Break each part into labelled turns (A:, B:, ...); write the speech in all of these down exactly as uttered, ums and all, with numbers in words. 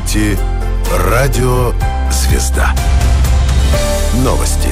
A: слушаете «Радио Звезда». Новости.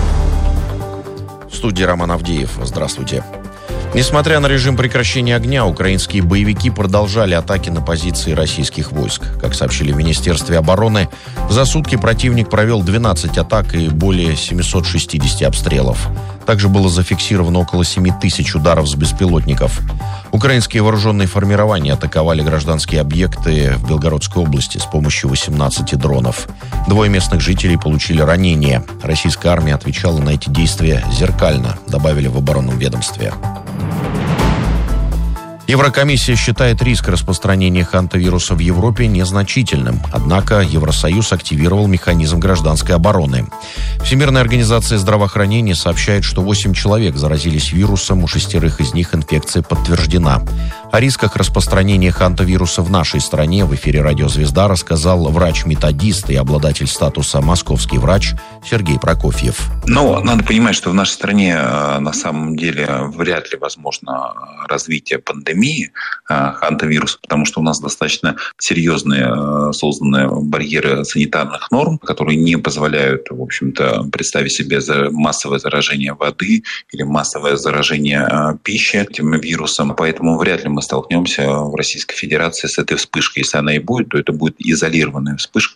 B: В студии Роман Авдеев. Здравствуйте. Несмотря на режим прекращения огня, украинские боевики продолжали атаки на позиции российских войск. Как сообщили в Министерстве обороны, за сутки противник провел двенадцать атак и более семьсот шестьдесят обстрелов. Также было зафиксировано около семь тысяч ударов с беспилотников. Украинские вооруженные формирования атаковали гражданские объекты в Белгородской области с помощью восемнадцати дронов. Двое местных жителей получили ранения. Российская армия отвечала на эти действия зеркально, добавили в оборонном ведомстве. Еврокомиссия считает риск распространения хантавируса в Европе незначительным. Однако Евросоюз активировал механизм гражданской обороны. Всемирная организация здравоохранения сообщает, что восемь человек заразились вирусом, у шестерых из них инфекция подтверждена. О рисках распространения хантавируса в нашей стране в эфире «Радио Звезда» рассказал врач-методист и обладатель статуса «Московский врач» Сергей Прокофьев.
C: Ну, надо понимать, что в нашей стране на самом деле вряд ли возможно развитие пандемии хантавируса, потому что у нас достаточно серьезные созданы барьеры санитарных норм, которые не позволяют, в общем-то, представить себе массовое заражение воды или массовое заражение пищи этим вирусом. Поэтому вряд ли мы столкнемся в Российской Федерации с этой вспышкой. Если она и будет, то это будет изолированная вспышка,